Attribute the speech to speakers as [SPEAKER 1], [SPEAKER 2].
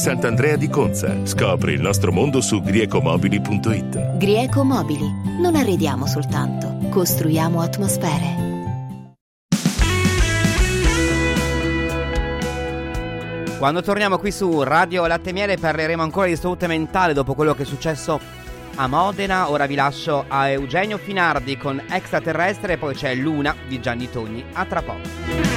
[SPEAKER 1] Sant'Andrea di Conza. Scopri il nostro mondo su griecomobili.it.
[SPEAKER 2] Grieco Mobili. Non arrediamo soltanto, costruiamo atmosfere.
[SPEAKER 3] Quando torniamo qui su Radio Latte e Miele parleremo ancora di salute mentale dopo quello che è successo a Modena. Ora vi lascio a Eugenio Finardi con Extraterrestre e poi c'è Luna di Gianni Togni. A tra poco.